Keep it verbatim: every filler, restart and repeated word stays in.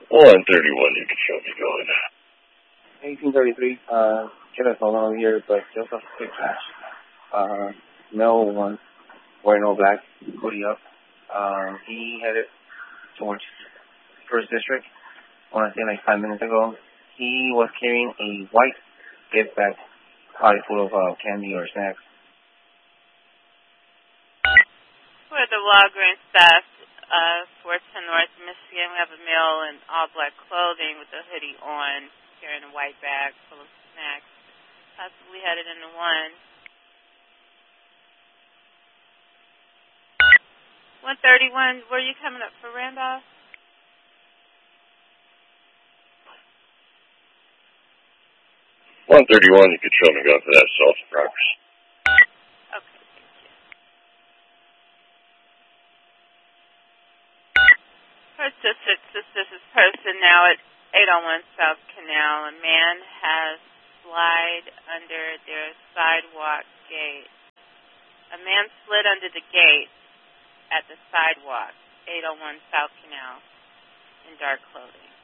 one thirty-one, you can show me going. eighteen thirty-three, uh, get us along here, but just a quick flash. Uh, male one, wearing all black, hoodie up. Um, he headed towards First District. I want to say like five minutes ago. He was carrying a white gift bag, probably full of uh, candy or snacks. For the Walgreens staff, uh, Fortune, North Michigan, we have a male in all black clothing with a hoodie on, carrying a white bag full of snacks, possibly headed into one. one thirty-one, were you coming up for Randolph? one thirty-one, you could show me going for that assault and progress. Okay, thank you. First District, this is person now at eight oh one South Canal. A man has slid under their sidewalk gate. A man slid under the gate at the sidewalk, eight oh one South Canal, in dark clothing.